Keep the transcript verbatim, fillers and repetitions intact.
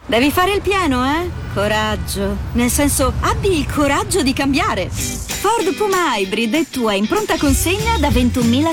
Devi fare il pieno, eh? Coraggio. Nel senso, abbi il coraggio di cambiare. Ford Puma Hybrid è tua in pronta consegna da ventunomila